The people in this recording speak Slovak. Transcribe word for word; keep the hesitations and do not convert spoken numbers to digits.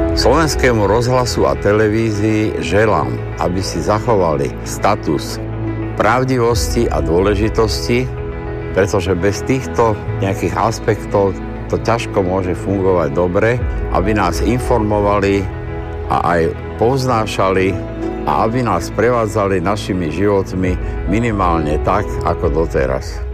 Slovenskému rozhlasu a televízii želám, aby si zachovali status pravdivosti a dôležitosti, pretože bez týchto nejakých aspektov to ťažko môže fungovať dobre, aby nás informovali a aj povznášali a aby nás prevádzali našimi životmi minimálne tak, ako doteraz.